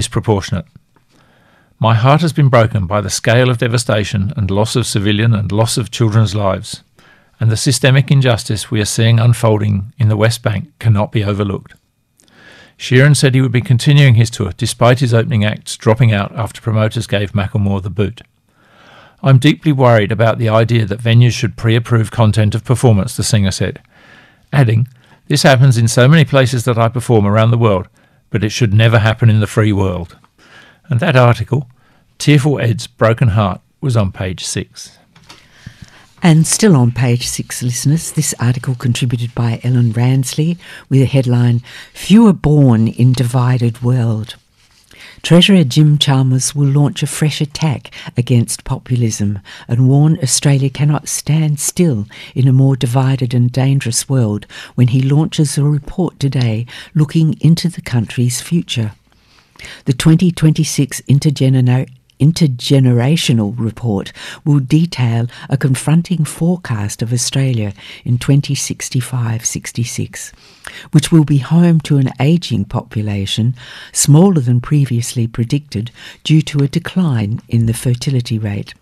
disproportionate. My heart has been broken by the scale of devastation and loss of civilian and loss of children's lives, and the systemic injustice we are seeing unfolding in the West Bank cannot be overlooked. Sheeran said he would be continuing his tour despite his opening acts dropping out after promoters gave Macklemore the boot. I'm deeply worried about the idea that venues should pre-approve content of performance, the singer said, adding, "This happens in so many places that I perform around the world, but it should never happen in the free world." And that article, Tearful Ed's Broken Heart, was on page 6. And still on page 6, listeners, this article contributed by Ellen Ransley with a headline, "Fewer Born in Divided World." Treasurer Jim Chalmers will launch a fresh attack against populism and warn Australia cannot stand still in a more divided and dangerous world when he launches a report today looking into the country's future. The 2026 Intergenerational Report will detail a confronting forecast of Australia in 2065-66, which will be home to an ageing population smaller than previously predicted due to a decline in the fertility rate.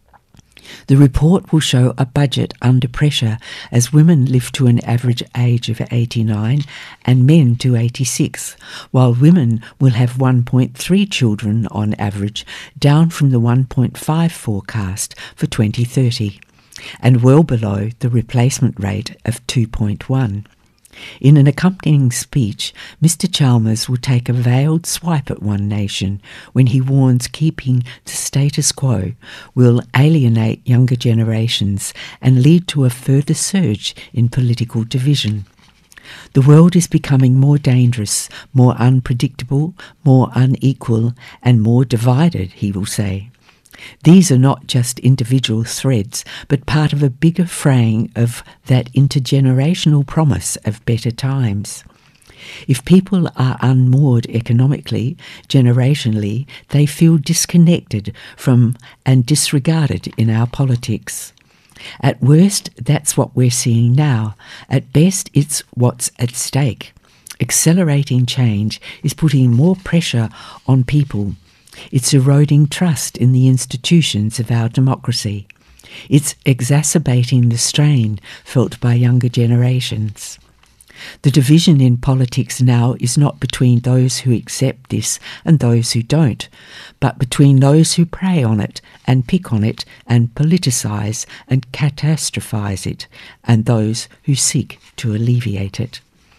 The report will show a budget under pressure as women live to an average age of 89 and men to 86, while women will have 1.3 children on average, down from the 1.5 forecast for 2030, and well below the replacement rate of 2.1. In an accompanying speech, Mr Chalmers will take a veiled swipe at One Nation when he warns keeping the status quo will alienate younger generations and lead to a further surge in political division. The world is becoming more dangerous, more unpredictable, more unequal, and more divided, he will say. These are not just individual threads, but part of a bigger fraying of that intergenerational promise of better times. If people are unmoored economically, generationally, they feel disconnected from and disregarded in our politics. At worst, that's what we're seeing now. At best, it's what's at stake. Accelerating change is putting more pressure on people. It's eroding trust in the institutions of our democracy. It's exacerbating the strain felt by younger generations. The division in politics now is not between those who accept this and those who don't, but between those who prey on it and pick on it and politicise and catastrophise it, and those who seek to alleviate it.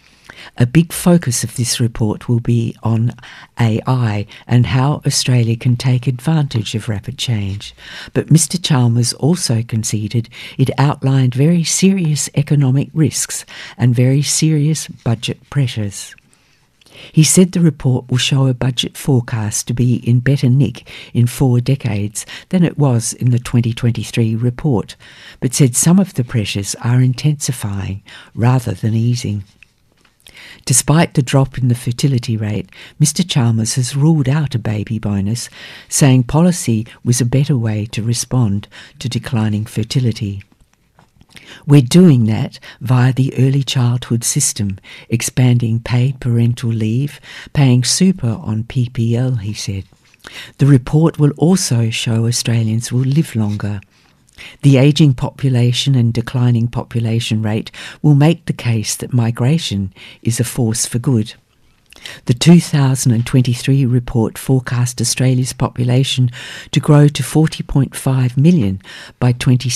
A big focus of this report will be on AI and how Australia can take advantage of rapid change. But Mr Chalmers also conceded it outlined very serious economic risks and very serious budget pressures. He said the report will show a budget forecast to be in better nick in 4 decades than it was in the 2023 report, but said some of the pressures are intensifying rather than easing. Despite the drop in the fertility rate, Mr Chalmers has ruled out a baby bonus, saying policy was a better way to respond to declining fertility. We're doing that via the early childhood system, expanding paid parental leave, paying super on PPL, he said. The report will also show Australians will live longer. The ageing population and declining population rate will make the case that migration is a force for good. The 2023 report forecast Australia's population to grow to 40.5 million by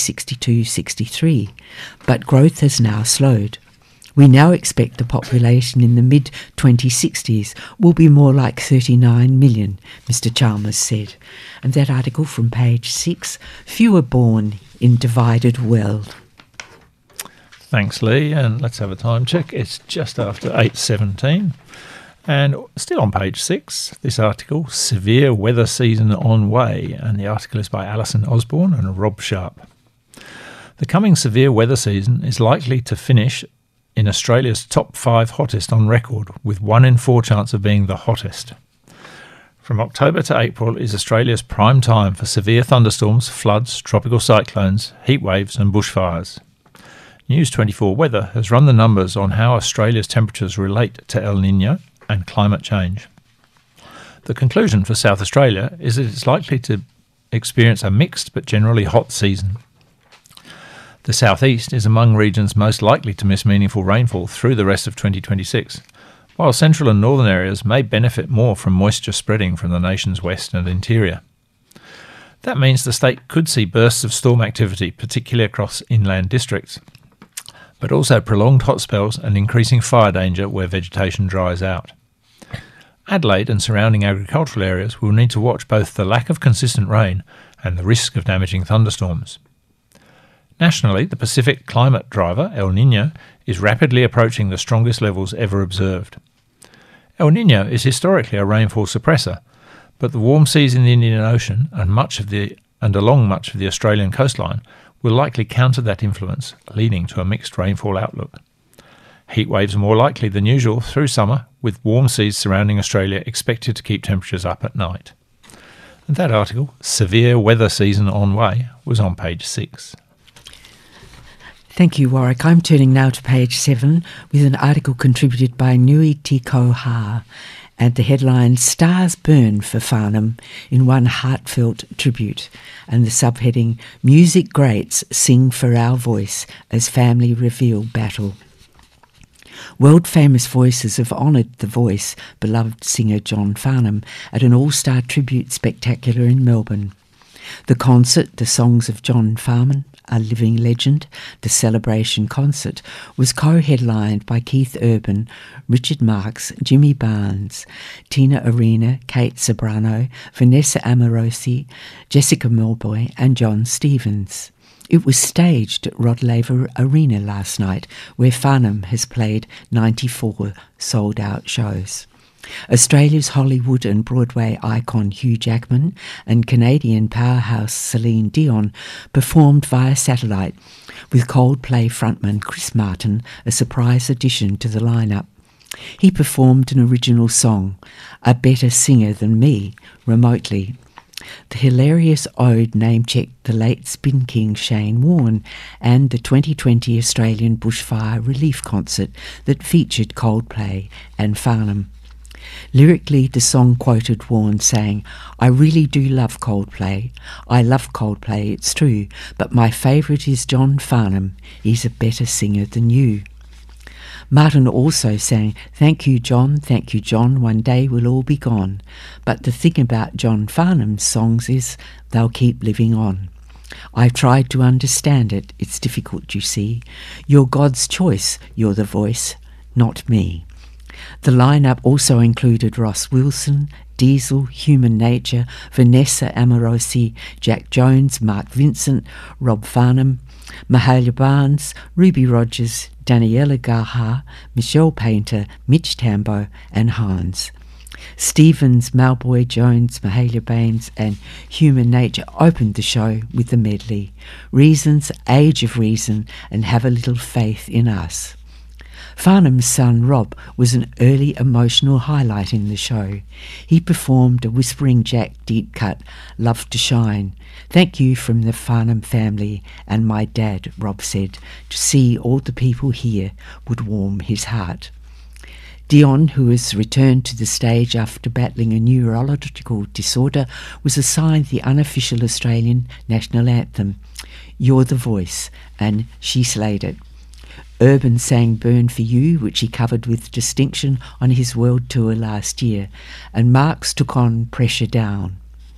2062-63, but growth has now slowed. We now expect the population in the mid-2060s will be more like 39 million, Mr Chalmers said. And that article from page 6, Fewer Born in Divided World. Thanks, Lee, and let's have a time check. It's just after 8:17. And still on page 6, this article, Severe Weather Season on Way, and the article is by Alison Osborne and Rob Sharp. The coming severe weather season is likely to finish in Australia's top 5 hottest on record, with 1 in 4 chance of being the hottest. From October to April is Australia's prime time for severe thunderstorms, floods, tropical cyclones, heat waves and bushfires. News 24 Weather has run the numbers on how Australia's temperatures relate to El Niño and climate change. The conclusion for South Australia is that it's likely to experience a mixed but generally hot season. The southeast is among regions most likely to miss meaningful rainfall through the rest of 2026, while central and northern areas may benefit more from moisture spreading from the nation's west and interior. That means the state could see bursts of storm activity, particularly across inland districts, but also prolonged hot spells and increasing fire danger where vegetation dries out. Adelaide and surrounding agricultural areas will need to watch both the lack of consistent rain and the risk of damaging thunderstorms. Nationally, the Pacific climate driver, El Niño, is rapidly approaching the strongest levels ever observed. El Niño is historically a rainfall suppressor, but the warm seas in the Indian Ocean and along much of the Australian coastline will likely counter that influence, leading to a mixed rainfall outlook. Heat waves are more likely than usual through summer, with warm seas surrounding Australia expected to keep temperatures up at night. And that article, Severe Weather Season on Way, was on page 6. Thank you, Warwick. I'm turning now to page 7 with an article contributed by Nui Tiko Ha, and the headline, Stars Burn for Farnham in one heartfelt tribute, and the subheading, Music Greats Sing for Our Voice as Family Reveal Battle. World-famous voices have honoured the voice, beloved singer John Farnham, at an all-star tribute spectacular in Melbourne. The concert, The Songs of John Farnham, a Living Legend, the celebration concert, was co-headlined by Keith Urban, Richard Marx, Jimmy Barnes, Tina Arena, Kate Sobrano, Vanessa Amorosi, Jessica Milboy and John Stevens. It was staged at Rod Laver Arena last night, where Farnham has played 94 sold-out shows. Australia's Hollywood and Broadway icon Hugh Jackman and Canadian powerhouse Celine Dion performed via satellite, with Coldplay frontman Chris Martin a surprise addition to the lineup. He performed an original song, A Better Singer Than Me, remotely. The hilarious ode name-checked the late Spin King Shane Warne and the 2020 Australian Bushfire Relief Concert that featured Coldplay and Farnham. Lyrically, the song quoted Warne saying, I really do love Coldplay. I love Coldplay, it's true, but my favourite is John Farnham. He's a better singer than you. Martin also sang, thank you, John, one day we'll all be gone. But the thing about John Farnham's songs is they'll keep living on. I've tried to understand it, it's difficult, you see. You're God's choice, you're the voice, not me. The lineup also included Ross Wilson, Diesel, Human Nature, Vanessa Amorosi, Jack Jones, Mark Vincent, Rob Farnham, Mahalia Barnes, Ruby Rogers, Daniela Gaha, Michelle Painter, Mitch Tambo and Hines. Stevens, Malboy Jones, Mahalia Baines and Human Nature opened the show with the medley, Reasons, Age of Reason and Have a Little Faith in Us. Farnham's son Rob was an early emotional highlight in the show. He performed a Whispering Jack deep cut, Love to Shine. Thank you from the Farnham family and my dad, Rob said. To see all the people here would warm his heart. Dion, who has returned to the stage after battling a neurological disorder, was assigned the unofficial Australian national anthem, You're the Voice, and she slayed it. Urban sang Burn for You, which he covered with distinction on his world tour last year, and Marx took on Pressure Down.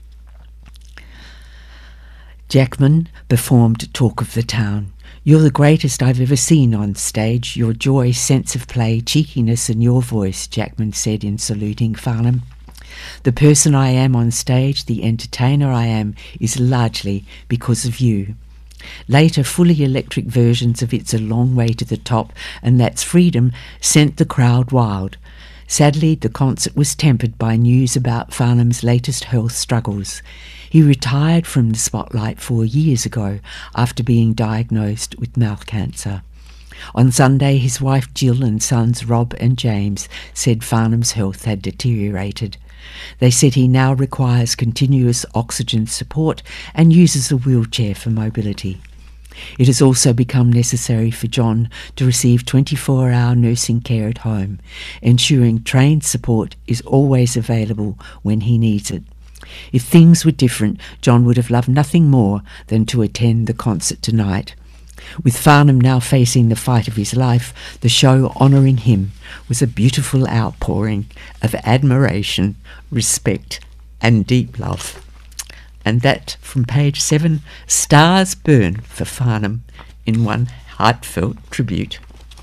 Jackman performed Talk of the Town. You're the greatest I've ever seen on stage, your joy, sense of play, cheekiness and your voice, Jackman said in saluting Farnham. The person I am on stage, the entertainer I am, is largely because of you. Later, fully electric versions of It's a Long Way to the Top and That's Freedom sent the crowd wild. Sadly, the concert was tempered by news about Farnham's latest health struggles. He retired from the spotlight 4 years ago after being diagnosed with mouth cancer. On Sunday, his wife Jill and sons Rob and James said Farnham's health had deteriorated. They said he now requires continuous oxygen support and uses a wheelchair for mobility. It has also become necessary for John to receive 24-hour nursing care at home, ensuring trained support is always available when he needs it. If things were different, John would have loved nothing more than to attend the concert tonight. With Farnham now facing the fight of his life, the show honouring him was a beautiful outpouring of admiration, respect and deep love. And that, from page 7, stars burn for Farnham in one heartfelt tribute.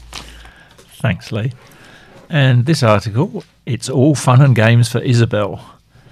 Thanks, Lee. And this article, it's all fun and games for Isabel.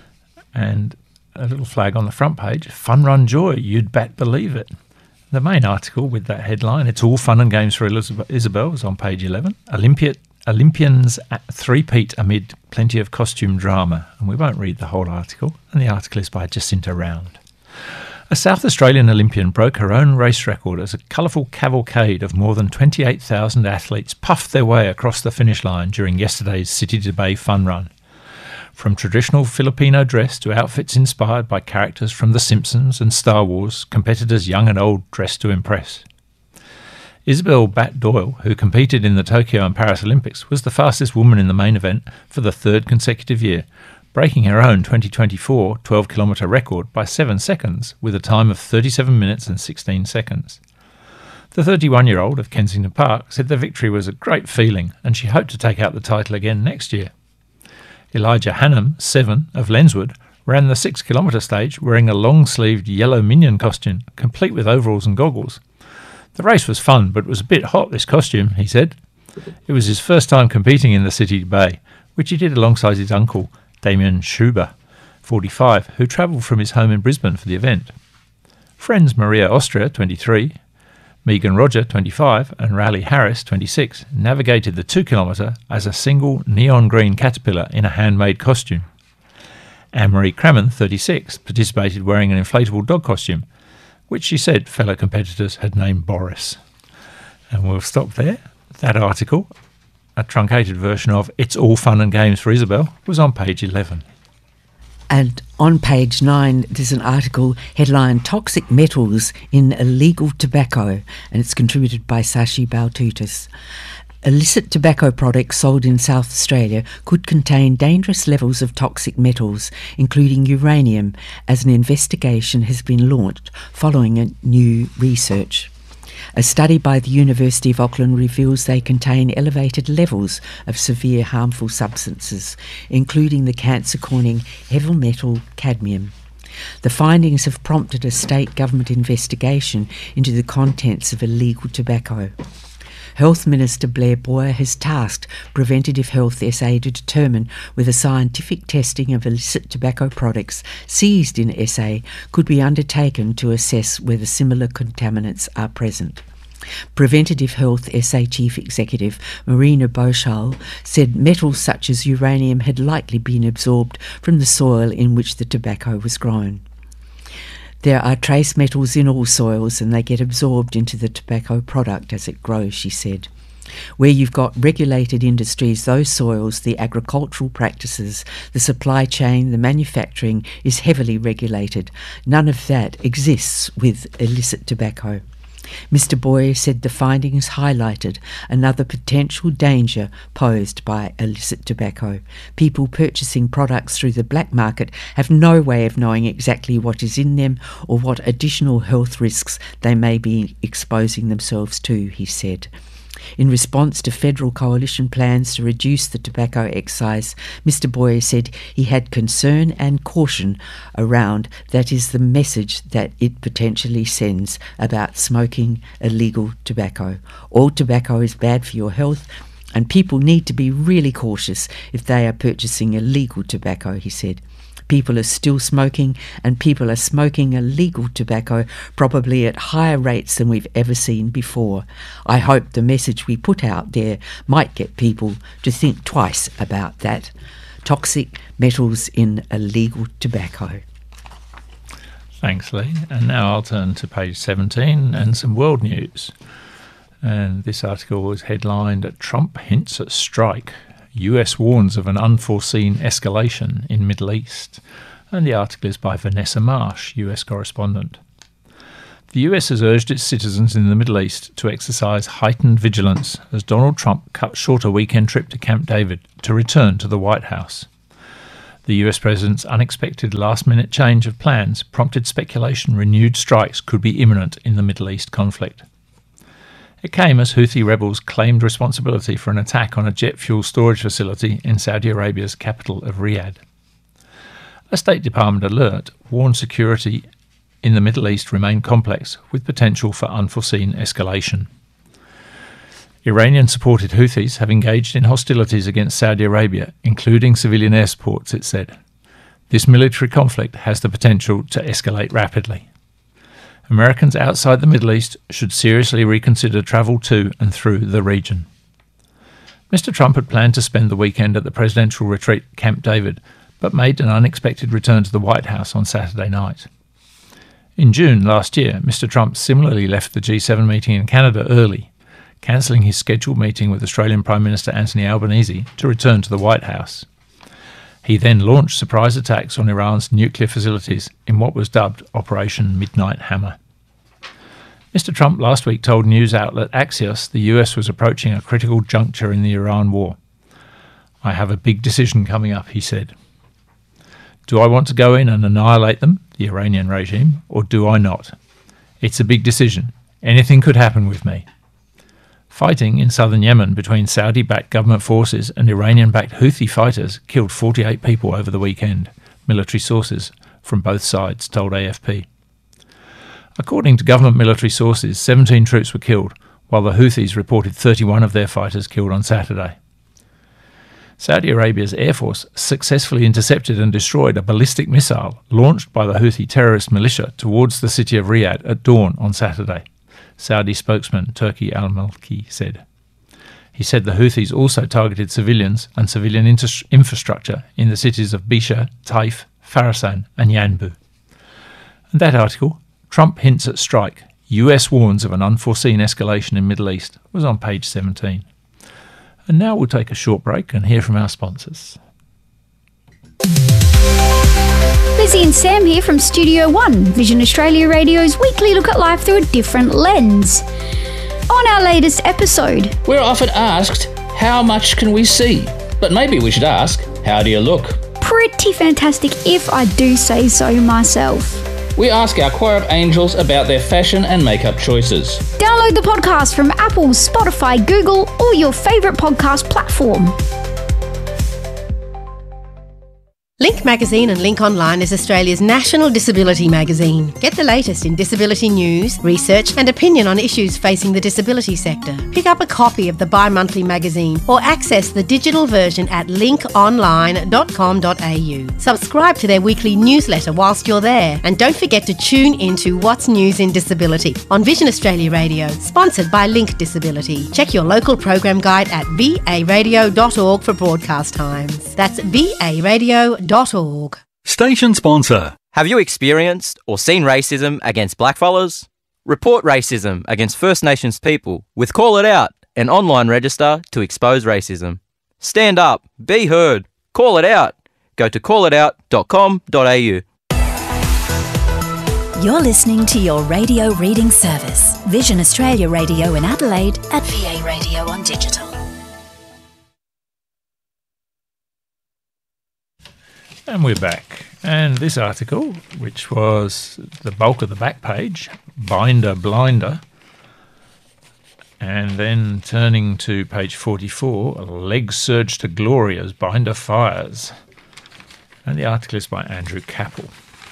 And a little flag on the front page, Fun Run Joy, you'd bat believe it. The main article with that headline, it's all fun and games for Isabel, is on page 11. Olympians at three-peat amid plenty of costume drama. And we won't read the whole article. And the article is by Jacinta Round. A South Australian Olympian broke her own race record as a colourful cavalcade of more than 28,000 athletes puffed their way across the finish line during yesterday's City to Bay Fun Run. From traditional Filipino dress to outfits inspired by characters from The Simpsons and Star Wars, competitors young and old dressed to impress. Isabel Bat Doyle, who competed in the Tokyo and Paris Olympics, was the fastest woman in the main event for the third consecutive year, breaking her own 2024 12-kilometre record by 7 seconds with a time of 37 minutes and 16 seconds. The 31-year-old of Kensington Park said the victory was a great feeling and she hoped to take out the title again next year. Elijah Hannam, 7, of Lenswood, ran the 6-kilometre stage wearing a long-sleeved yellow minion costume, complete with overalls and goggles. The race was fun, but it was a bit hot, this costume, he said. It was his first time competing in the City to Bay, which he did alongside his uncle, Damien Schuber, 45, who travelled from his home in Brisbane for the event. Friends Maria Austria, 23, Megan Roger, 25, and Riley Harris, 26, navigated the 2-kilometre as a single neon green caterpillar in a handmade costume. Anne-Marie Crammon, 36, participated wearing an inflatable dog costume, which she said fellow competitors had named Boris. And we'll stop there. That article, a truncated version of It's All Fun and Games for Isabel, was on page 11. And on page 9, there's an article headlined Toxic Metals in Illegal Tobacco, and it's contributed by Sashi Baltutis. Illicit tobacco products sold in South Australia could contain dangerous levels of toxic metals, including uranium, as an investigation has been launched following a new research. A study by the University of Auckland reveals they contain elevated levels of severe harmful substances, including the cancer-causing heavy metal cadmium. The findings have prompted a state government investigation into the contents of illegal tobacco. Health Minister Blair Boyer has tasked Preventative Health SA to determine whether scientific testing of illicit tobacco products seized in SA could be undertaken to assess whether similar contaminants are present. Preventative Health SA Chief Executive Marina Boschal said metals such as uranium had likely been absorbed from the soil in which the tobacco was grown. There are trace metals in all soils and they get absorbed into the tobacco product as it grows, she said. Where you've got regulated industries, those soils, the agricultural practices, the supply chain, the manufacturing is heavily regulated. None of that exists with illicit tobacco. Mr. Boyer said the findings highlighted another potential danger posed by illicit tobacco. People purchasing products through the black market have no way of knowing exactly what is in them or what additional health risks they may be exposing themselves to, he said. In response to federal coalition plans to reduce the tobacco excise, Mr. Boyer said he had concern and caution around that is the message that it potentially sends about smoking illegal tobacco. All tobacco is bad for your health, and people need to be really cautious if they are purchasing illegal tobacco, he said. People are still smoking, and people are smoking illegal tobacco probably at higher rates than we've ever seen before. I hope the message we put out there might get people to think twice about that. Toxic metals in illegal tobacco. Thanks, Lee. And now I'll turn to page 17 and some world news. And this article was headlined, Trump hints at strike. US warns of an unforeseen escalation in Middle East. And the article is by Vanessa Marsh, US correspondent. The US has urged its citizens in the Middle East to exercise heightened vigilance as Donald Trump cut short a weekend trip to Camp David to return to the White House. The US President's unexpected last-minute change of plans prompted speculation renewed strikes could be imminent in the Middle East conflict. It came as Houthi rebels claimed responsibility for an attack on a jet fuel storage facility in Saudi Arabia's capital of Riyadh. A State Department alert warned security in the Middle East remained complex, with potential for unforeseen escalation. Iranian-supported Houthis have engaged in hostilities against Saudi Arabia, including civilian airports, it said. This military conflict has the potential to escalate rapidly. Americans outside the Middle East should seriously reconsider travel to and through the region. Mr. Trump had planned to spend the weekend at the presidential retreat Camp David, but made an unexpected return to the White House on Saturday night. In June last year, Mr. Trump similarly left the G7 meeting in Canada early, cancelling his scheduled meeting with Australian Prime Minister Anthony Albanese to return to the White House. He then launched surprise attacks on Iran's nuclear facilities in what was dubbed Operation Midnight Hammer. Mr. Trump last week told news outlet Axios the US was approaching a critical juncture in the Iran war. "I have a big decision coming up," he said. "Do I want to go in and annihilate them, the Iranian regime, or do I not? It's a big decision. Anything could happen with me." Fighting in southern Yemen between Saudi-backed government forces and Iranian-backed Houthi fighters killed 48 people over the weekend, military sources from both sides told AFP. According to government military sources, 17 troops were killed, while the Houthis reported 31 of their fighters killed on Saturday. Saudi Arabia's Air Force successfully intercepted and destroyed a ballistic missile launched by the Houthi terrorist militia towards the city of Riyadh at dawn on Saturday, Saudi spokesman Turki al-Malki said. He said the Houthis also targeted civilians and civilian infrastructure in the cities of Bisha, Taif, Farasan and Yanbu. And that article, Trump hints at strike, US warns of an unforeseen escalation in Middle East, was on page 17. And now we'll take a short break and hear from our sponsors. Lizzie and Sam here from Studio One, Vision Australia Radio's weekly look at life through a different lens. On our latest episode, we're often asked, how much can we see? But maybe we should ask, how do you look? Pretty fantastic if I do say so myself. We ask our choir of angels about their fashion and makeup choices. Download the podcast from Apple, Spotify, Google, or your favourite podcast platform. Link Magazine and Link Online is Australia's national disability magazine. Get the latest in disability news, research and opinion on issues facing the disability sector. Pick up a copy of the bi-monthly magazine or access the digital version at linkonline.com.au. Subscribe to their weekly newsletter whilst you're there, and don't forget to tune into What's News in Disability on Vision Australia Radio, sponsored by Link Disability. Check your local program guide at varadio.org for broadcast times. That's varadio.org. Station sponsor. Have you experienced or seen racism against blackfellas? Report racism against First Nations people with Call It Out, an online register to expose racism. Stand up, be heard, call it out. Go to callitout.com.au. You're listening to your radio reading service, Vision Australia Radio in Adelaide at VA Radio on Digital. And we're back. And this article, which was the bulk of the back page, Binder Blinder, and then turning to page 44, Legs Surge to Glory as Binder Fires. And the article is by Andrew Capel.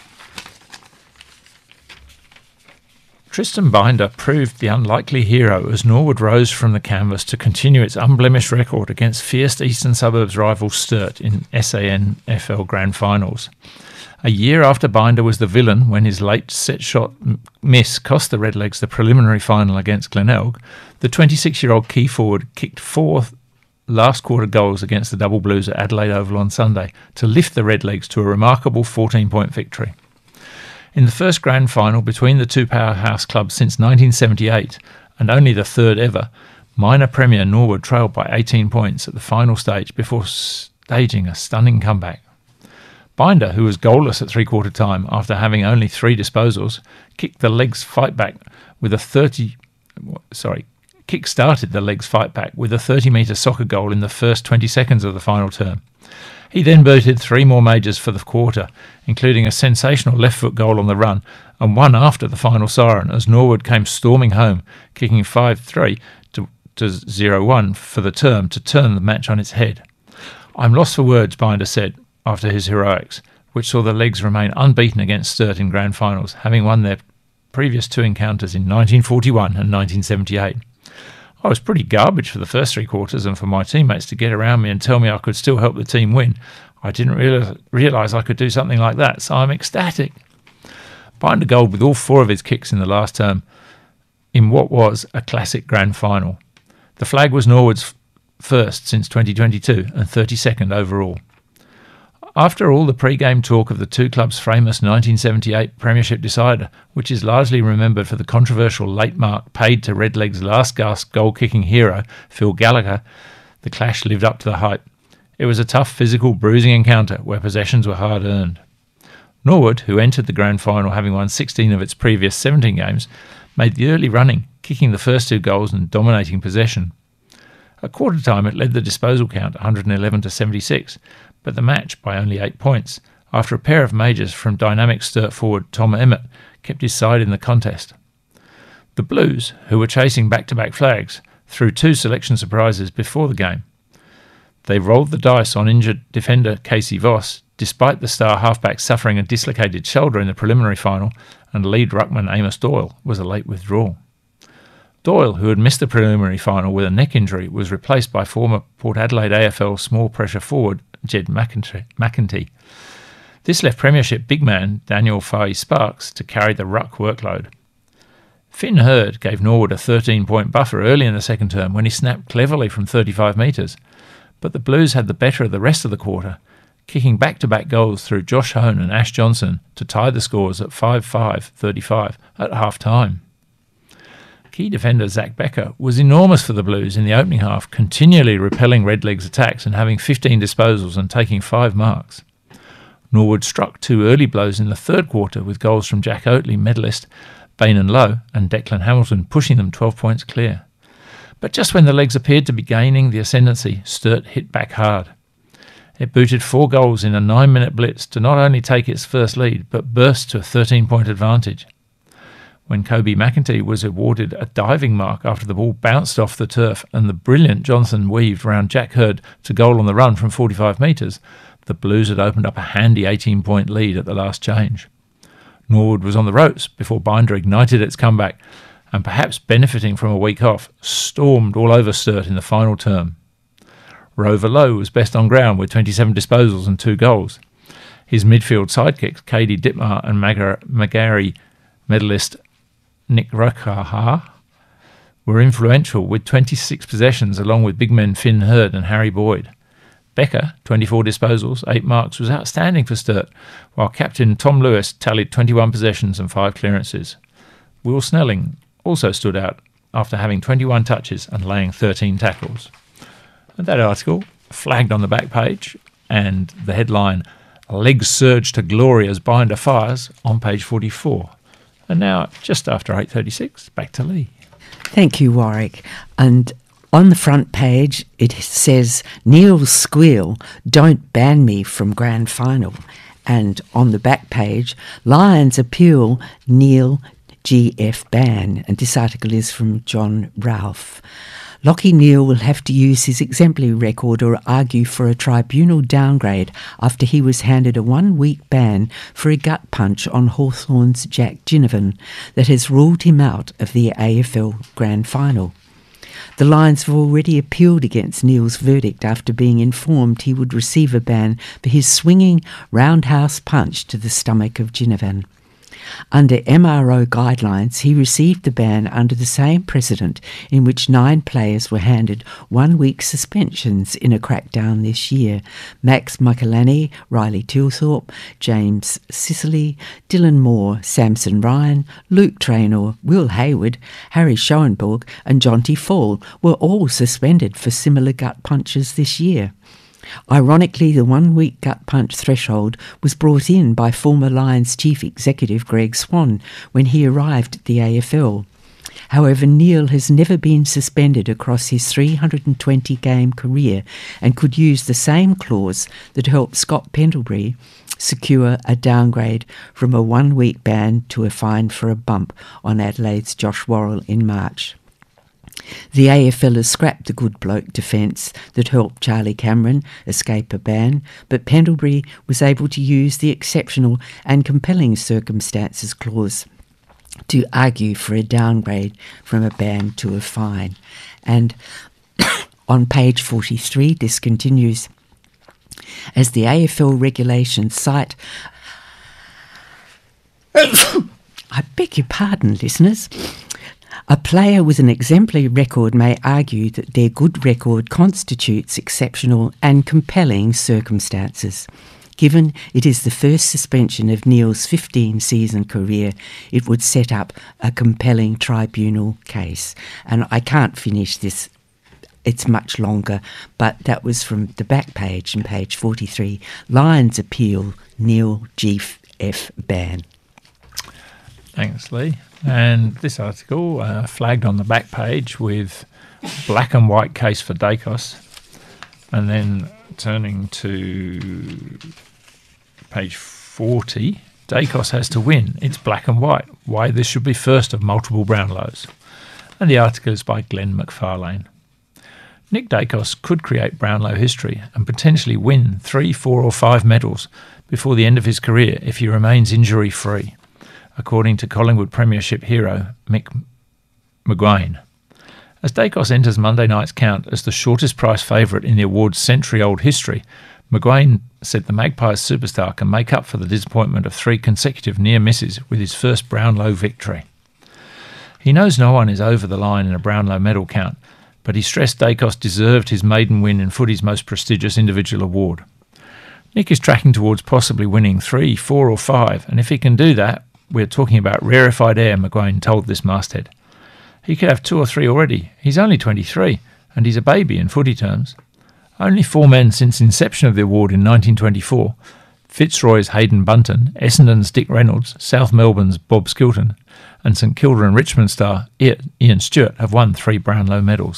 Tristan Binder proved the unlikely hero as Norwood rose from the canvas to continue its unblemished record against fierce Eastern Suburbs rival Sturt in SANFL Grand Finals. A year after Binder was the villain when his late set shot miss cost the Redlegs the preliminary final against Glenelg, the 26-year-old key forward kicked 4 last quarter goals against the Double Blues at Adelaide Oval on Sunday to lift the Redlegs to a remarkable 14-point victory. In the first grand final between the two powerhouse clubs since 1978, and only the third ever, minor Premier Norwood trailed by 18 points at the final stage before staging a stunning comeback. Binder, who was goalless at three-quarter time after having only 3 disposals, kick-started the legs fight back with a 30-metre soccer goal in the first 20 seconds of the final term. He then booted 3 more majors for the quarter, including a sensational left-foot goal on the run and one after the final siren as Norwood came storming home, kicking 5-3 to 0-1 for the term to turn the match on its head. "I'm lost for words," Binder said after his heroics, which saw the Legs remain unbeaten against Sturt in grand finals, having won their previous 2 encounters in 1941 and 1978. "I was pretty garbage for the first 3 quarters, and for my teammates to get around me and tell me I could still help the team win, I didn't realise I could do something like that, so I'm ecstatic." Binder goaled with all 4 of his kicks in the last term in what was a classic grand final. The flag was Norwood's first since 2022 and 32nd overall. After all the pre-game talk of the 2 clubs' famous 1978 Premiership decider, which is largely remembered for the controversial late mark paid to Redleg's last-gasp goal-kicking hero, Phil Gallagher, the clash lived up to the hype. It was a tough, physical, bruising encounter where possessions were hard-earned. Norwood, who entered the grand final having won 16 of its previous 17 games, made the early running, kicking the first 2 goals and dominating possession. At quarter time it led the disposal count 111 to 76, but the match by only 8 points, after a pair of majors from dynamic Sturt forward Tom Emmett kept his side in the contest. The Blues, who were chasing back-to-back flags, threw 2 selection surprises before the game. They rolled the dice on injured defender Casey Voss, despite the star halfback suffering a dislocated shoulder in the preliminary final, and lead ruckman Amos Doyle was a late withdrawal. Doyle, who had missed the preliminary final with a neck injury, was replaced by former Port Adelaide AFL small pressure forward Jed McEntee. This left Premiership big man Daniel Fahy Sparks to carry the ruck workload. Finn Hurd gave Norwood a 13-point buffer early in the second term when he snapped cleverly from 35 metres, but the Blues had the better of the rest of the quarter, kicking back-to-back goals through Josh Hone and Ash Johnson to tie the scores at 5-5-35 at half-time. Key defender Zach Becker was enormous for the Blues in the opening half, continually repelling Redleg's attacks and having 15 disposals and taking 5 marks. Norwood struck 2 early blows in the third quarter with goals from Jack Oatley, medalist Bainan Lowe and Declan Hamilton, pushing them 12 points clear. But just when the Legs appeared to be gaining the ascendancy, Sturt hit back hard. It booted 4 goals in a 9-minute blitz to not only take its first lead, but burst to a 13-point advantage. When Kobe McEntee was awarded a diving mark after the ball bounced off the turf and the brilliant Johnson weaved round Jack Hurd to goal on the run from 45 metres, the Blues had opened up a handy 18-point lead at the last change. Norwood was on the ropes before Binder ignited its comeback and, perhaps benefiting from a week off, stormed all over Sturt in the final term. Rover Lowe was best on ground with 27 disposals and 2 goals. His midfield sidekicks, Katie Dittmar and Magari medalist Nick Rakaha, were influential with 26 possessions along with big men Finn Hurd and Harry Boyd. Becker, 24 disposals, 8 marks, was outstanding for Sturt, while captain Tom Lewis tallied 21 possessions and 5 clearances. Will Snelling also stood out after having 21 touches and laying 13 tackles. And that article flagged on the back page, and the headline, "Legs Surge to Glory as Binder Fires," on page 44. And now, just after 8:36, back to Lee. Thank you, Warwick. And on the front page, it says, "Neil's squeal, don't ban me from grand final." And on the back page, "Lions appeal, Neil GF ban." And this article is from John Ralph. Lachie Neale will have to use his exemplary record or argue for a tribunal downgrade after he was handed a 1-week ban for a gut punch on Hawthorn's Jack Ginnivan that has ruled him out of the AFL Grand Final. The Lions have already appealed against Neale's verdict after being informed he would receive a ban for his swinging roundhouse punch to the stomach of Ginnivan. Under MRO guidelines, he received the ban under the same precedent in which 9 players were handed 1-week suspensions in a crackdown this year. Max Michelani, Riley Tilthorpe, James Sicily, Dylan Moore, Samson Ryan, Luke Traynor, Will Hayward, Harry Schoenberg and Jonty Fall were all suspended for similar gut punches this year. Ironically, the 1 week gut punch threshold was brought in by former Lions chief executive Greg Swann when he arrived at the AFL. However, Neil has never been suspended across his 320-game career and could use the same clause that helped Scott Pendlebury secure a downgrade from a 1 week ban to a fine for a bump on Adelaide's Josh Worrell in March. The AFL has scrapped the good bloke defence that helped Charlie Cameron escape a ban, but Pendlebury was able to use the exceptional and compelling circumstances clause to argue for a downgrade from a ban to a fine. And on page 43, this continues. As the AFL regulations cite... I beg your pardon, listeners. A player with an exemplary record may argue that their good record constitutes exceptional and compelling circumstances. Given it is the first suspension of Neil's 15-season career, it would set up a compelling tribunal case. And I can't finish this, it's much longer, but that was from the back page, on page 43. Lions appeal Neil GF ban. Thanks, Lee. And this article flagged on the back page with black and white case for Daicos. And then turning to page 40, Daicos has to win. It's black and white. Why this should be first of multiple Brownlows. And the article is by Glenn McFarlane. Nick Daicos could create Brownlow history and potentially win 3, 4 or 5 medals before the end of his career if he remains injury-free, according to Collingwood Premiership hero Mick McGuane. As Daicos enters Monday night's count as the shortest price favourite in the award's century-old history, McGuane said the Magpies superstar can make up for the disappointment of 3 consecutive near misses with his first Brownlow victory. He knows no one is over the line in a Brownlow medal count, but he stressed Daicos deserved his maiden win in footy's most prestigious individual award. Nick is tracking towards possibly winning 3, 4 or 5, and if he can do that, we're talking about rarefied air, McGuane told this masthead. He could have 2 or 3 already. He's only 23, and he's a baby in footy terms. Only 4 men since inception of the award in 1924, Fitzroy's Hayden Bunton, Essendon's Dick Reynolds, South Melbourne's Bob Skilton, and St Kilda and Richmond star Ian Stewart have won 3 Brownlow medals.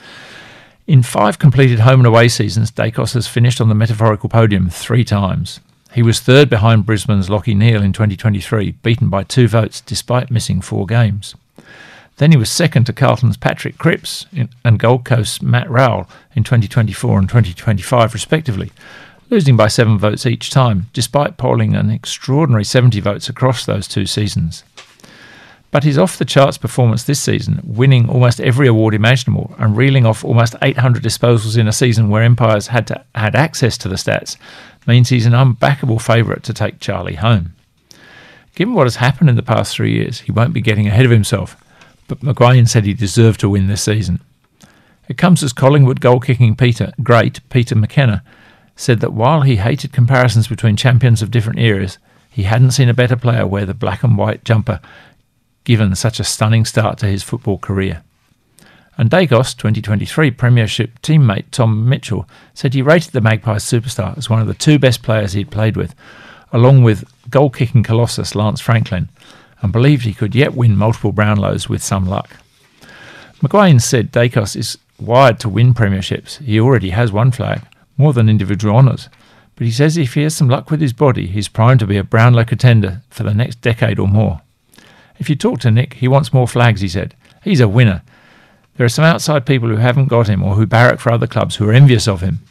In 5 completed home and away seasons, Daicos has finished on the metaphorical podium 3 times. He was 3rd behind Brisbane's Lachie Neale in 2023, beaten by 2 votes despite missing 4 games. Then he was 2nd to Carlton's Patrick Cripps and Gold Coast's Matt Rowell in 2024 and 2025 respectively, losing by 7 votes each time, despite polling an extraordinary 70 votes across those 2 seasons. But his off-the-charts performance this season, winning almost every award imaginable and reeling off almost 800 disposals in a season where umpires had access to the stats, means he's an unbackable favourite to take Charlie home. Given what has happened in the past 3 years, he won't be getting ahead of himself, but McGuane said he deserved to win this season. It comes as Collingwood goal-kicking great Peter McKenna said that while he hated comparisons between champions of different eras, he hadn't seen a better player wear the black and white jumper given such a stunning start to his football career. And Daicos, 2023 Premiership teammate Tom Mitchell, said he rated the Magpies superstar as one of the 2 best players he'd played with, along with goal-kicking colossus Lance Franklin, and believed he could yet win multiple Brownlows with some luck. McGuane said Daicos is wired to win premierships. He already has 1 flag, more than individual honours, but he says if he has some luck with his body, he's primed to be a Brownlow contender for the next decade or more. If you talk to Nick, he wants more flags, he said. He's a winner. There are some outside people who haven't got him or who barrack for other clubs who are envious of him.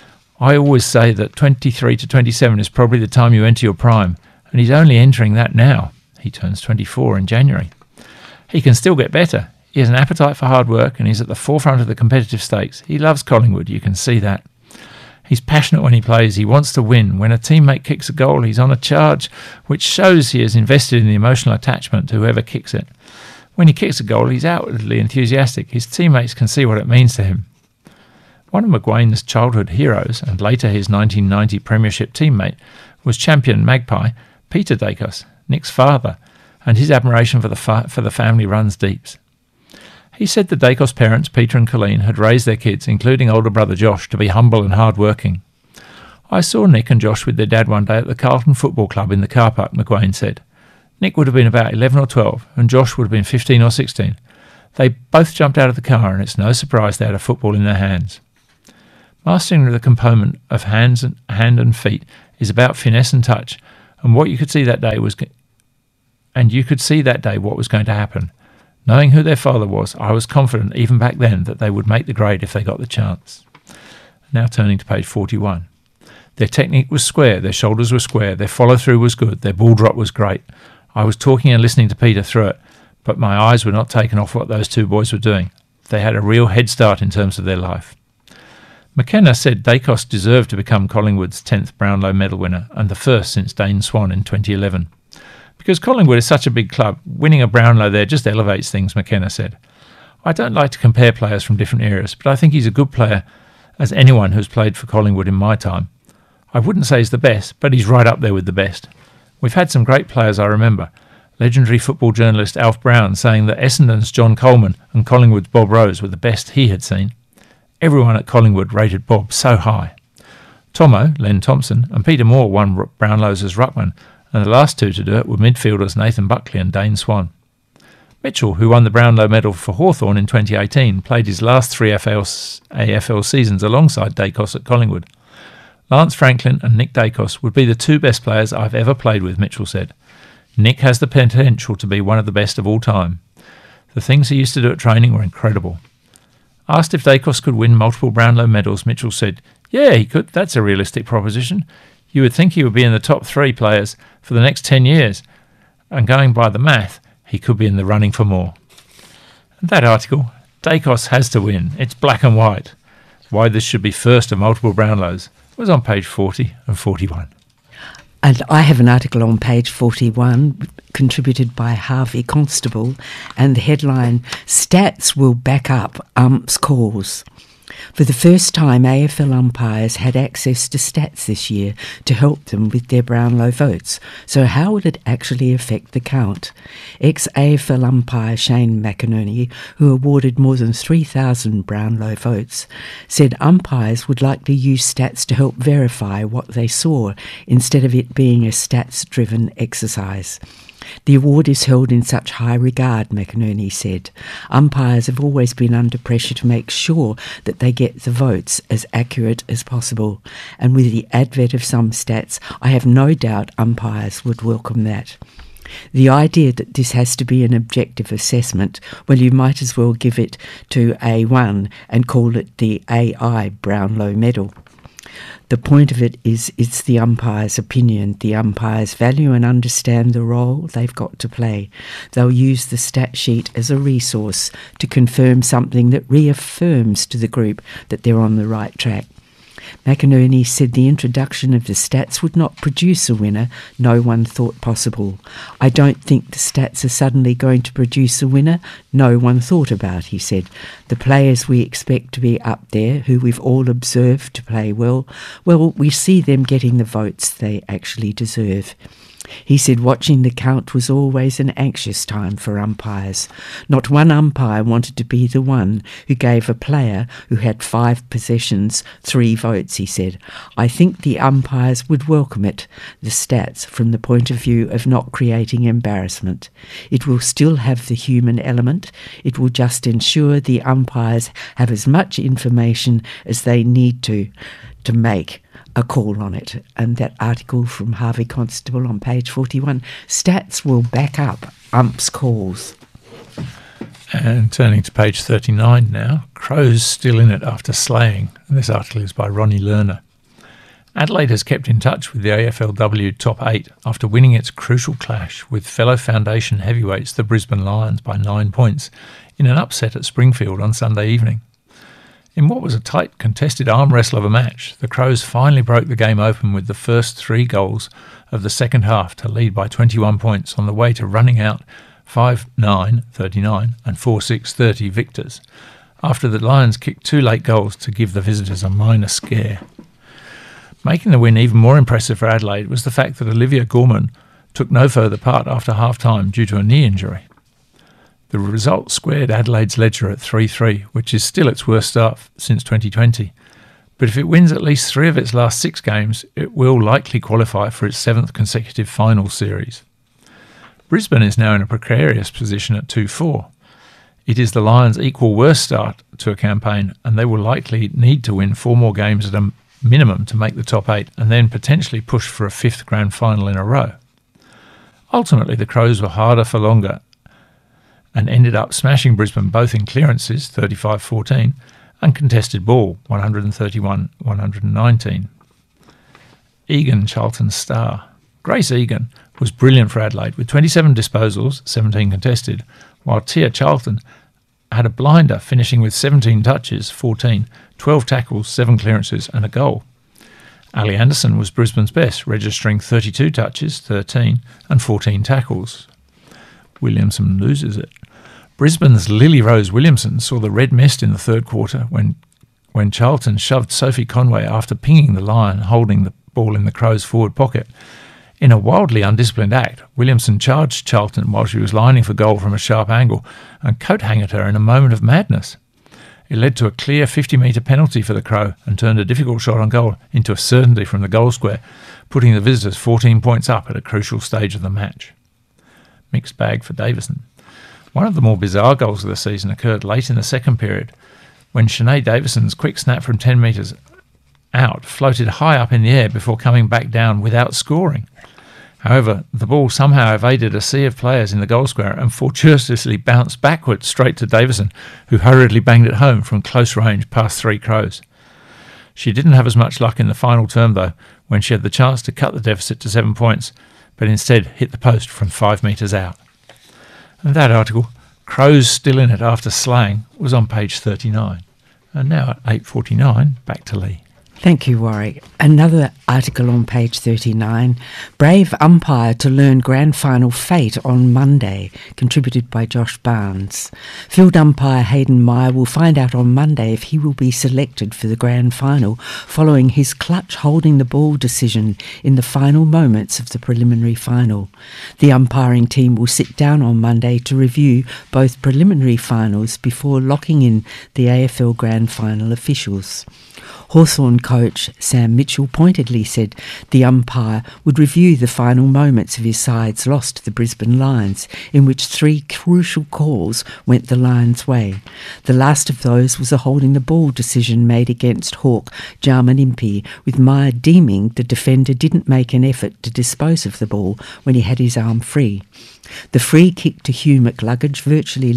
I always say that 23 to 27 is probably the time you enter your prime, and he's only entering that now. He turns 24 in January. He can still get better. He has an appetite for hard work and he's at the forefront of the competitive stakes. He loves Collingwood, you can see that. He's passionate when he plays. He wants to win. When a teammate kicks a goal, he's on a charge, which shows he is invested in the emotional attachment to whoever kicks it. When he kicks a goal, he's outwardly enthusiastic. His teammates can see what it means to him. One of McGuane's childhood heroes, and later his 1990 Premiership teammate, was champion Magpie Peter Daicos, Nick's father, and his admiration for the family runs deep. He said the Dacos parents, Peter and Colleen, had raised their kids, including older brother Josh, to be humble and hard-working. I saw Nick and Josh with their dad one day at the Carlton Football Club in the car park, McGuane said. Nick would have been about 11 or 12, and Josh would have been 15 or 16. They both jumped out of the car, and it's no surprise they had a football in their hands. Mastering the component of hand and feet is about finesse and touch, and what you could see that day what was going to happen. Knowing who their father was, I was confident even back then that they would make the grade if they got the chance. Now turning to page 41. Their technique was square, their shoulders were square, their follow-through was good, their ball drop was great. I was talking and listening to Peter through it, but my eyes were not taken off what those two boys were doing. They had a real head start in terms of their life. McKenna said Dacos deserved to become Collingwood's 10th Brownlow medal winner and the first since Dane Swan in 2011. Because Collingwood is such a big club, winning a Brownlow there just elevates things, McKenna said. I don't like to compare players from different eras, but I think he's a good player as anyone who's played for Collingwood in my time. I wouldn't say he's the best, but he's right up there with the best. We've had some great players, I remember. Legendary football journalist Alf Brown saying that Essendon's John Coleman and Collingwood's Bob Rose were the best he had seen. Everyone at Collingwood rated Bob so high. Tomo, Len Thompson, and Peter Moore won Brownlows as ruckman, and the last two to do it were midfielders Nathan Buckley and Dane Swan. Mitchell, who won the Brownlow medal for Hawthorn in 2018, played his last three AFL seasons alongside Dacos at Collingwood. Lance Franklin and Nick Dacos would be the two best players I've ever played with, Mitchell said. Nick has the potential to be one of the best of all time. The things he used to do at training were incredible. Asked if Dacos could win multiple Brownlow medals, Mitchell said, "Yeah, he could. That's a realistic proposition. You would think he would be in the top 3 players for the next 10 years. And going by the math, he could be in the running for more." And that article, Dacos has to win. It's black and white. Why this should be first of multiple Brownlows was on page 40 and 41. And I have an article on page 41 contributed by Harvey Constable, and the headline, Stats Will Back Up Umps Calls. For the first time, AFL umpires had access to stats this year to help them with their Brownlow votes. So how would it actually affect the count? Ex-AFL umpire Shane McInerney, who awarded more than 3,000 Brownlow votes, said umpires would likely use stats to help verify what they saw instead of it being a stats-driven exercise. The award is held in such high regard, McInerney said. Umpires have always been under pressure to make sure that they get the votes as accurate as possible, and with the advent of some stats, I have no doubt umpires would welcome that. The idea that this has to be an objective assessment, well, you might as well give it to A1 and call it the AI Brownlow Medal. The point of it is it's the umpire's opinion. The umpires value and understand the role they've got to play. They'll use the stat sheet as a resource to confirm something that reaffirms to the group that they're on the right track. McInerney said the introduction of the stats would not produce a winner no one thought possible. I don't think the stats are suddenly going to produce a winner no one thought about, he said. The players we expect to be up there, who we've all observed to play well, we see them getting the votes they actually deserve. He said watching the count was always an anxious time for umpires. Not one umpire wanted to be the one who gave a player who had 5 possessions 3 votes, he said. I think the umpires would welcome it, the stats, from the point of view of not creating embarrassment. It will still have the human element. It will just ensure the umpires have as much information as they need to make a call on it. And that article from Harvey Constable on page 41, stats will back up umps calls. And turning to page 39 now, Crows still in it after slaying. And this article is by Ronnie Lerner. Adelaide has kept in touch with the AFLW top 8 after winning its crucial clash with fellow foundation heavyweights the Brisbane Lions by 9 points in an upset at Springfield on Sunday evening. In what was a tight, contested arm wrestle of a match, the Crows finally broke the game open with the first 3 goals of the second half to lead by 21 points on the way to running out 5-9, 39 and 4-6, 30 victors, after the Lions kicked 2 late goals to give the visitors a minor scare. Making the win even more impressive for Adelaide was the fact that Olivia Gorman took no further part after half-time due to a knee injury. The result squared Adelaide's ledger at 3-3, which is still its worst start since 2020. But if it wins at least 3 of its last 6 games, it will likely qualify for its 7th consecutive final series. Brisbane is now in a precarious position at 2-4. It is the Lions' equal worst start to a campaign, and they will likely need to win 4 more games at a minimum to make the top 8 and then potentially push for a 5th grand final in a row. Ultimately, the Crows were harder for longer and ended up smashing Brisbane both in clearances, 35-14, and contested ball, 131-119. Egan, Charlton's star. Grace Egan was brilliant for Adelaide with 27 disposals, 17 contested, while Tia Charlton had a blinder, finishing with 17 touches, 14, 12 tackles, 7 clearances and a goal. Ali Anderson was Brisbane's best, registering 32 touches, 13 and 14 tackles. Williamson loses it. Brisbane's Lily Rose Williamson saw the red mist in the third quarter when Charlton shoved Sophie Conway after pinging the Lion holding the ball in the Crows' forward pocket. In a wildly undisciplined act, Williamson charged Charlton while she was lining for goal from a sharp angle and coat-hangered her in a moment of madness. It led to a clear 50-metre penalty for the Crow and turned a difficult shot on goal into a certainty from the goal square, putting the visitors 14 points up at a crucial stage of the match. Mixed bag for Davison. One of the more bizarre goals of the season occurred late in the second period when Sinead Davison's quick snap from 10 metres out floated high up in the air before coming back down without scoring. However, the ball somehow evaded a sea of players in the goal square and fortuitously bounced backwards straight to Davison, who hurriedly banged it home from close range past 3 Crows. She didn't have as much luck in the final term, though, when she had the chance to cut the deficit to 7 points, but instead hit the post from 5 metres out. And that article, Crows Still in It After Slaying, was on page 39. And now at 8:49, back to Lee. Thank you, Warwick. Another article on page 39, Brave Umpire to Learn Grand Final Fate on Monday, contributed by Josh Barnes. Field umpire Hayden Meyer will find out on Monday if he will be selected for the Grand Final following his clutch holding the ball decision in the final moments of the preliminary final. The umpiring team will sit down on Monday to review both preliminary finals before locking in the AFL Grand Final officials. Hawthorn coach Sam Mitchell pointedly said the umpire would review the final moments of his side's loss to the Brisbane Lions, in which 3 crucial calls went the Lions' way. The last of those was a holding the ball decision made against Hawk Jarman Impey, with Meyer deeming the defender didn't make an effort to dispose of the ball when he had his arm free. The free kick to Hugh McLuggage virtually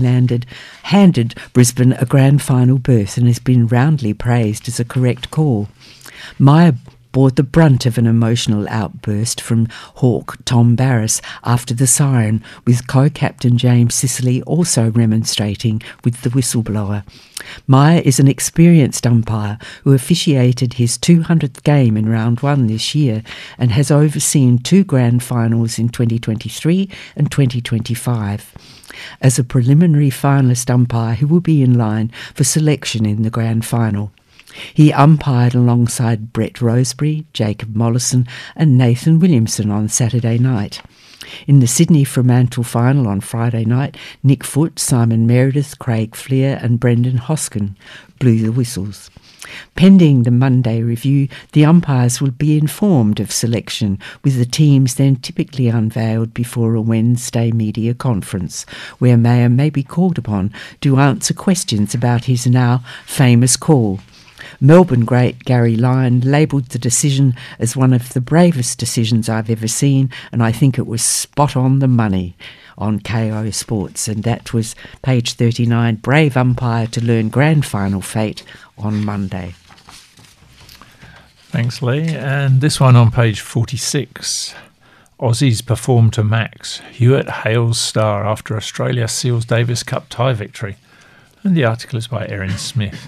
handed Brisbane a grand final berth and has been roundly praised as a correct call. Meyer bore the brunt of an emotional outburst from Hawk Tom Barras after the siren, with co-captain James Sicily also remonstrating with the whistleblower. Meyer is an experienced umpire who officiated his 200th game in round 1 this year and has overseen 2 grand finals in 2023 and 2025. As a preliminary finalist umpire, he will be in line for selection in the grand final. He umpired alongside Brett Rosebery, Jacob Mollison and Nathan Williamson on Saturday night. In the Sydney Fremantle final on Friday night, Nick Foote, Simon Meredith, Craig Fleer and Brendan Hoskin blew the whistles. Pending the Monday review, the umpires will be informed of selection, with the teams then typically unveiled before a Wednesday media conference, where Mayer may be called upon to answer questions about his now famous call. Melbourne great Gary Lyon labelled the decision as one of the bravest decisions I've ever seen, and I think it was spot on the money on KO Sports. And that was page 39, Brave Umpire to Learn Grand Final Fate on Monday. Thanks, Lee. And this one on page 46. Aussies perform to max. Hewitt hails star after Australia seals Davis Cup tie victory. And the article is by Erin Smith.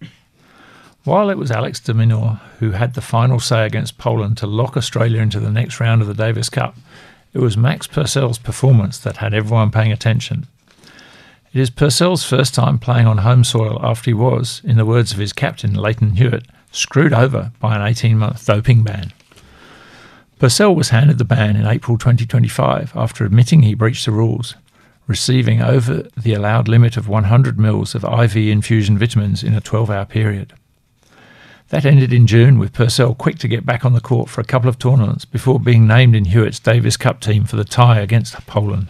While it was Alex de Minaur who had the final say against Poland to lock Australia into the next round of the Davis Cup, it was Max Purcell's performance that had everyone paying attention. It is Purcell's first time playing on home soil after he was, in the words of his captain Leighton Hewitt, screwed over by an 18-month doping ban. Purcell was handed the ban in April 2025 after admitting he breached the rules. receiving over the allowed limit of 100 mils of IV infusion vitamins in a 12-hour period. That ended in June, with Purcell quick to get back on the court for a couple of tournaments before being named in Hewitt's Davis Cup team for the tie against Poland.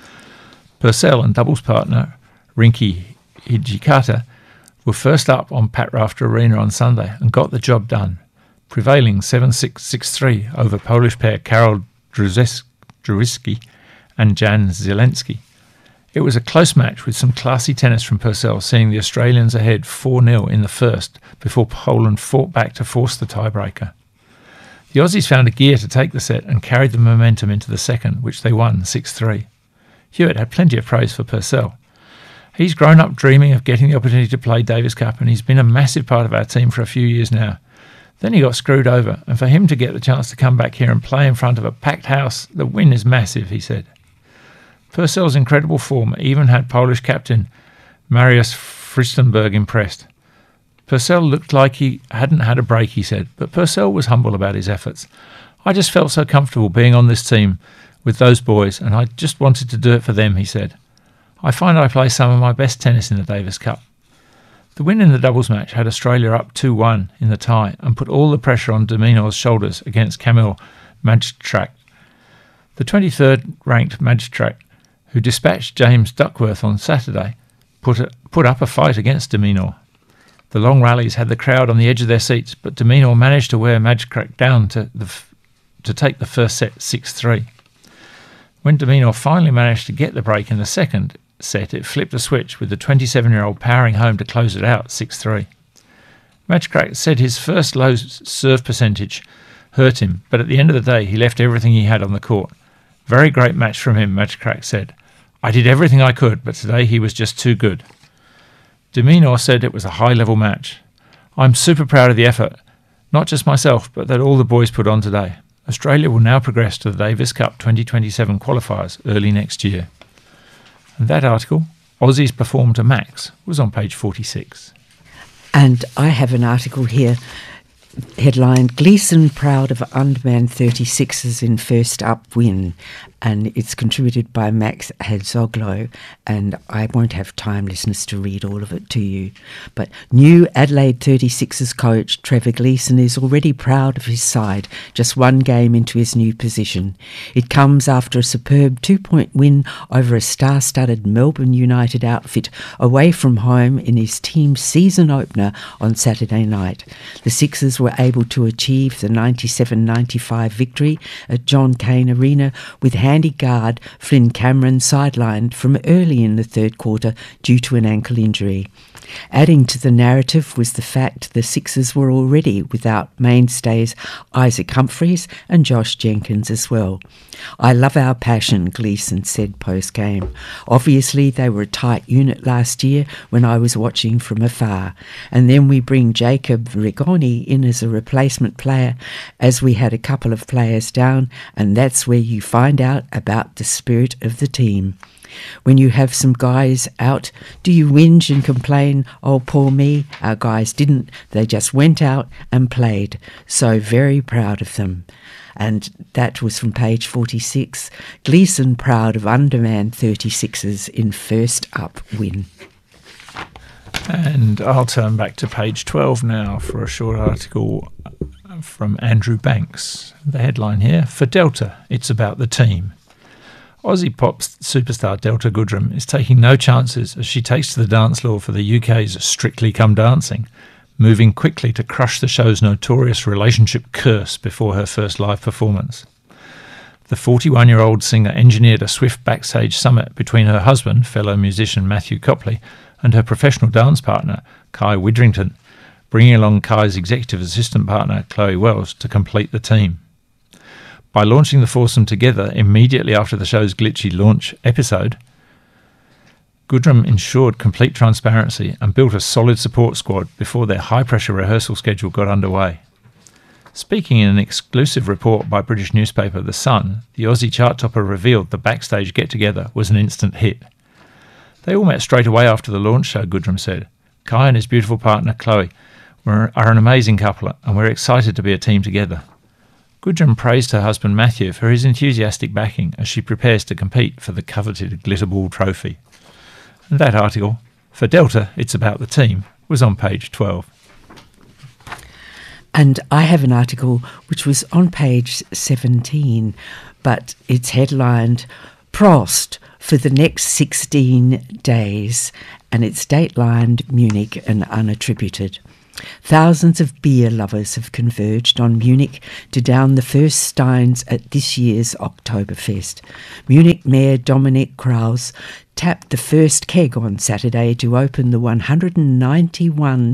Purcell and doubles partner Rinky Hijikata were first up on Pat Rafter Arena on Sunday and got the job done, prevailing 7-6, 6-3 over Polish pair Karol Drzewiecki and Jan Zielensky. It was a close match with some classy tennis from Purcell, seeing the Australians ahead 4-0 in the first before Poland fought back to force the tiebreaker. The Aussies found a gear to take the set and carried the momentum into the second, which they won 6-3. Hewitt had plenty of praise for Purcell. He's grown up dreaming of getting the opportunity to play Davis Cup, and he's been a massive part of our team for a few years now. Then he got screwed over, and for him to get the chance to come back here and play in front of a packed house, the win is massive, he said. Purcell's incredible form even had Polish captain Mariusz Fristenberg impressed. Purcell looked like he hadn't had a break, he said, but Purcell was humble about his efforts. I just felt so comfortable being on this team with those boys, and I just wanted to do it for them, he said. I find I play some of my best tennis in the Davis Cup. The win in the doubles match had Australia up 2-1 in the tie and put all the pressure on de Minaur's shoulders against Kamil Majstrak. The 23rd ranked Majstrak, who dispatched James Duckworth on Saturday, put up a fight against de Minaur. The long rallies had the crowd on the edge of their seats, but de Minaur managed to wear Majstrak down to take the first set 6-3. When de Minaur finally managed to get the break in the second set, it flipped a switch, with the 27-year-old powering home to close it out 6-3. Majstrak said his first low serve percentage hurt him, but at the end of the day he left everything he had on the court. Very great match from him, Majstrak said. I did everything I could, but today he was just too good. De Minaur said it was a high-level match. I'm super proud of the effort, not just myself, but that all the boys put on today. Australia will now progress to the Davis Cup 2027 qualifiers early next year. And that article, Aussies Perform to Max, was on page 46. And I have an article here, headlined Gleeson proud of Underman 36ers in first up win, and it's contributed by Max Hadzoglu, and I won't have time, listeners, to read all of it to you. But new Adelaide 36ers coach Trevor Gleeson is already proud of his side, just one game into his new position. It comes after a superb 2-point win over a star-studded Melbourne United outfit away from home in his team's season opener on Saturday night. The Sixers were able to achieve the 97-95 victory at John Cain Arena, with handy guard Flynn Cameron sidelined from early in the third quarter due to an ankle injury. Adding to the narrative was the fact the Sixers were already without mainstays Isaac Humphries and Josh Jenkins as well. I love our passion, Gleeson said post-game. Obviously they were a tight unit last year when I was watching from afar, and then we bring Jacob Rigoni in as a replacement player, as we had a couple of players down, and that's where you find out about the spirit of the team. When you have some guys out, do you whinge and complain, oh poor me? Our guys didn't, they just went out and played. So very proud of them. And that was from page 46. Gleeson proud of Underman 36ers in first up win. And I'll turn back to page 12 now for a short article from Andrew Banks. The headline here, for Delta, it's about the team. Aussie pop superstar Delta Goodrem is taking no chances as she takes to the dance floor for the UK's Strictly Come Dancing, moving quickly to crush the show's notorious relationship curse before her first live performance. The 41-year-old singer engineered a swift backstage summit between her husband, fellow musician Matthew Copley, and her professional dance partner, Kai Widrington, bringing along Kai's executive assistant partner, Chloe Wells, to complete the team. By launching the foursome together immediately after the show's glitchy launch episode, Goodrem ensured complete transparency and built a solid support squad before their high-pressure rehearsal schedule got underway. Speaking in an exclusive report by British newspaper The Sun, the Aussie chart topper revealed the backstage get-together was an instant hit. They all met straight away after the launch show, Goodrem said. Kai and his beautiful partner Chloe are an amazing couple, and we're excited to be a team together. Gudrun praised her husband Matthew for his enthusiastic backing as she prepares to compete for the coveted Glitterball trophy. And that article, for Delta, it's about the team, was on page 12. And I have an article which was on page 17, but it's headlined Prost for the next 16 days, and it's datelined Munich and unattributed. Thousands of beer lovers have converged on Munich to down the first steins at this year's Oktoberfest. Munich Mayor Dominic Kraus tapped the first keg on Saturday to open the 191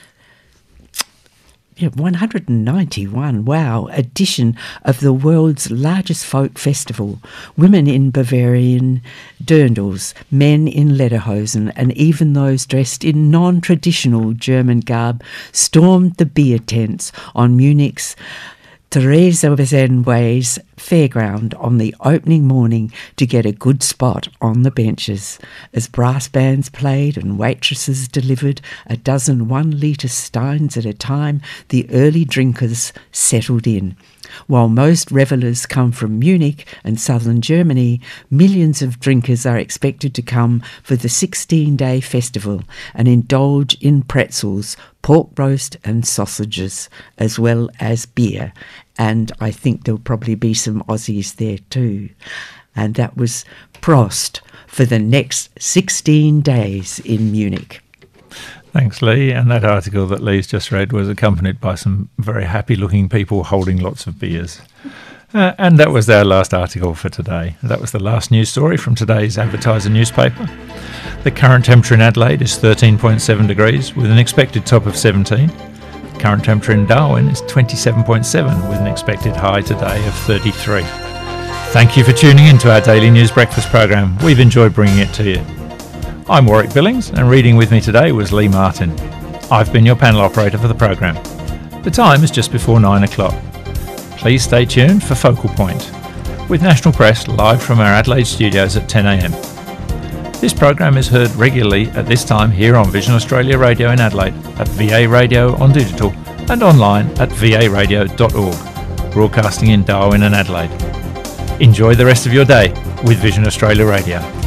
edition of the world's largest folk festival. Women in Bavarian dirndls, men in lederhosen, and even those dressed in non-traditional German garb stormed the beer tents on Munich's Theresienway's fairground on the opening morning to get a good spot on the benches. As brass bands played and waitresses delivered a dozen 1-litre steins at a time, the early drinkers settled in. While most revellers come from Munich and southern Germany, millions of drinkers are expected to come for the 16-day festival and indulge in pretzels, pork roast and sausages, as well as beer. And I think there'll probably be some Aussies there too. And that was Prost for the next 16 days in Munich. Thanks, Lee. And that article that Lee's just read was accompanied by some very happy-looking people holding lots of beers. And that was our last article for today. That was the last news story from today's Advertiser newspaper. The current temperature in Adelaide is 13.7 degrees with an expected top of 17. The current temperature in Darwin is 27.7 with an expected high today of 33. Thank you for tuning in to our daily news breakfast program. We've enjoyed bringing it to you. I'm Warwick Billings, and reading with me today was Lee Martin. I've been your panel operator for the program. The time is just before 9 o'clock. Please stay tuned for Focal Point, with National Press live from our Adelaide studios at 10 a.m. This program is heard regularly at this time here on Vision Australia Radio in Adelaide, at VA Radio on digital, and online at varadio.org, broadcasting in Darwin and Adelaide. Enjoy the rest of your day with Vision Australia Radio.